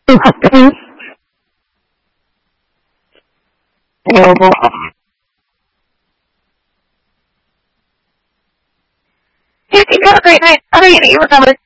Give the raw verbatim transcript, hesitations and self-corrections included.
Available. Hey, you have a great night. I'll get you recovered.